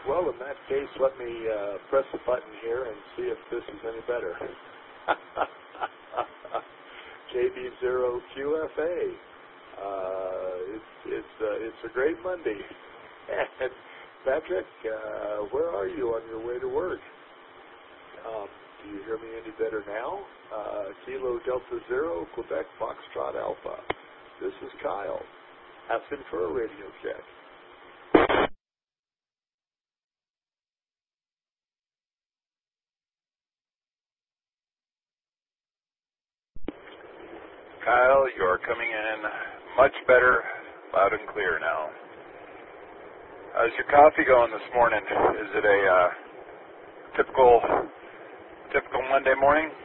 Well, in that case, let me press the button here and see if this is any better. KB0QFA. It's a great Monday. And Patrick, where are you on your way to work? Do you hear me any better now? Kilo Delta Zero, Quebec Foxtrot Alpha. This is Kyle, asking for a radio check. Kyle, you're coming in much better, loud and clear now. How's your coffee going this morning? Is it a typical Monday morning?